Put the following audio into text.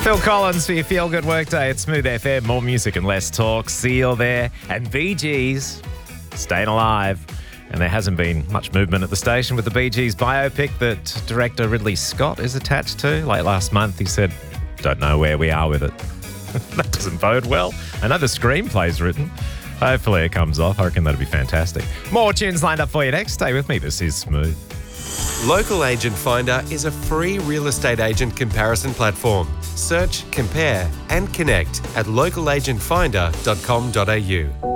Phil Collins for your Feel Good Workday at Smooth FM. More music and less talk. Seal there. And Bee Gees staying alive. And there hasn't been much movement at the station with the Bee Gees biopic that director Ridley Scott is attached to. Late last month, he said, don't know where we are with it. That doesn't bode well. I know the screenplay's written. Hopefully it comes off. I reckon that'd be fantastic. More tunes lined up for you next. Stay with me. This is Smooth. Local Agent Finder is a free real estate agent comparison platform. Search, compare and connect at localagentfinder.com.au.